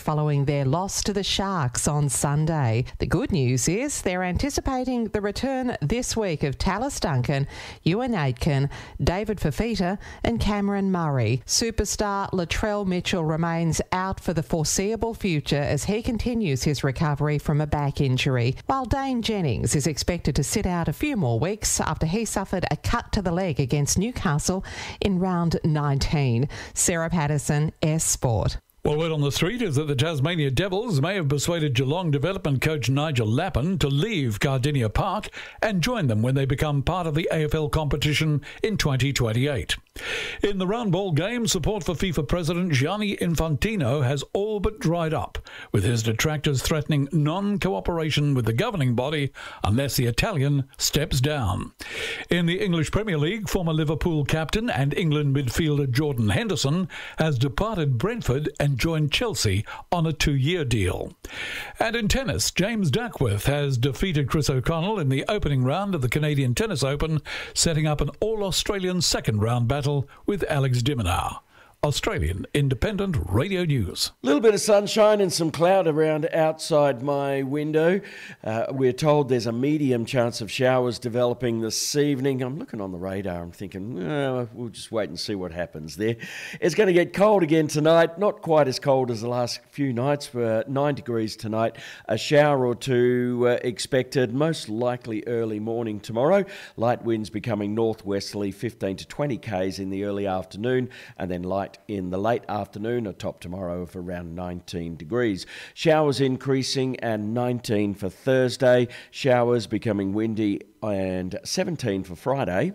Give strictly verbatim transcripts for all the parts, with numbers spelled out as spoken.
following their loss to the Sharks on Sunday. The good news is they're anticipating the return this week of Tallis Duncan, Ewan Aitken, David Fifita and Cameron Murray. Superstar Latrell Mitchell remains out for the foreseeable future as he continues his recovery from a back injury, while Dane Jennings is expected to sit out a few more weeks after he suffered a cut to the leg against Newcastle in round nineteen. Sarah Patterson, S Sport. Well, word on the street is that the Tasmania Devils may have persuaded Geelong development coach Nigel Lappin to leave Gardenia Park and join them when they become part of the A F L competition in twenty twenty-eight. In the roundball game, support for FIFA President Gianni Infantino has all but dried up, with his detractors threatening non-cooperation with the governing body unless the Italian steps down. In the English Premier League, former Liverpool captain and England midfielder Jordan Henderson has departed Brentford and joined Chelsea on a two-year deal. And in tennis, James Duckworth has defeated Chris O'Connell in the opening round of the Canadian Tennis Open, setting up an all-Australian second-round battle with Alex de Minaur. Australian Independent Radio News. A little bit of sunshine and some cloud around outside my window. Uh, we're told there's a medium chance of showers developing this evening. I'm looking on the radar. I'm thinking, oh, we'll just wait and see what happens there. It's going to get cold again tonight. Not quite as cold as the last few nights. We're nine degrees tonight. A shower or two uh, expected, most likely early morning tomorrow. Light winds becoming northwesterly, fifteen to twenty k's in the early afternoon, and then light in the late afternoon, a top tomorrow of around nineteen degrees. Showers increasing and nineteen for Thursday. Showers becoming windy and seventeen for Friday.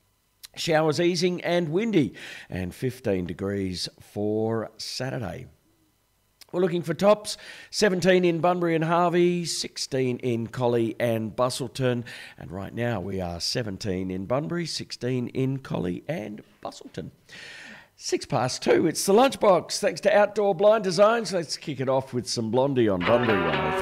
Showers easing and windy and fifteen degrees for Saturday. We're looking for tops, seventeen in Bunbury and Harvey, sixteen in Collie and Busselton. And right now we are seventeen in Bunbury, sixteen in Collie and Busselton. Six past two, it's the Lunchbox. Thanks to Outdoor Blind Designs. Let's kick it off with some Blondie on Bunbury one oh three.